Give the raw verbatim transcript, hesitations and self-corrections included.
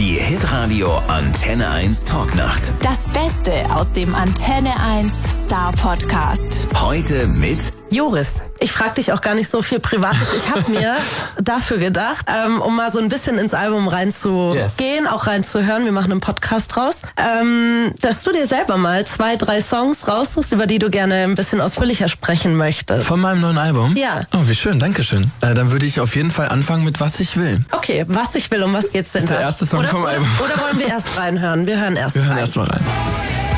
Die Hitradio Antenne eins Talknacht. Das Beste aus dem Antenne eins Star Podcast. Heute mit Joris. Ich frage dich auch gar nicht so viel Privates. Ich habe mir dafür gedacht, ähm, um mal so ein bisschen ins Album reinzugehen, yes. auch reinzuhören, wir machen einen Podcast draus, ähm, dass du dir selber mal zwei, drei Songs raussuchst, über die du gerne ein bisschen ausführlicher sprechen möchtest. Von meinem neuen Album? Ja. Oh, wie schön, danke schön. Äh, dann würde ich auf jeden Fall anfangen mit Was ich will. Okay, Was ich will, um was geht's denn das ist da? der erste Song oder, vom oder, Album. Oder wollen wir erst reinhören? Wir hören erst wir rein. Wir hören erst mal rein.